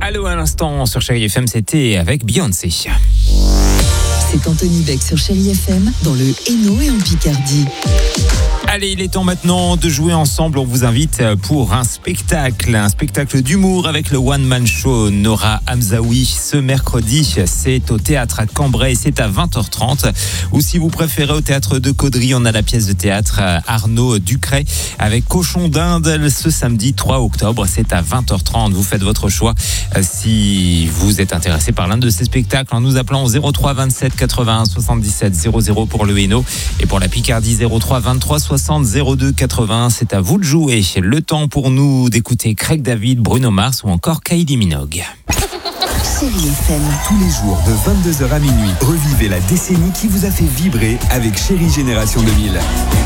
Allô à l'instant sur Chérie FM, c'était avec Beyoncé. C'est Anthony Beck sur Chérie FM dans le Hainaut et en Picardie. Allez, il est temps maintenant de jouer ensemble. On vous invite pour un spectacle d'humour avec le One Man Show Nora Hamzaoui ce mercredi. C'est au théâtre à Cambrai et c'est à 20h30. Ou si vous préférez au théâtre de Caudry, on a la pièce de théâtre Arnaud Ducret avec Cochon d'Inde ce samedi 3 octobre. C'est à 20h30. Vous faites votre choix si vous êtes intéressé par l'un de ces spectacles en nous appelant au 03 27 81 77 00 pour le Hainaut et pour la Picardie 03 23 60 02 80. C'est à vous de jouer. Le temps pour nous d'écouter Craig David, Bruno Mars ou encore Kylie Minogue. Chérie FM. Tous les jours de 22h à minuit, revivez la décennie qui vous a fait vibrer avec Chérie Génération 2000.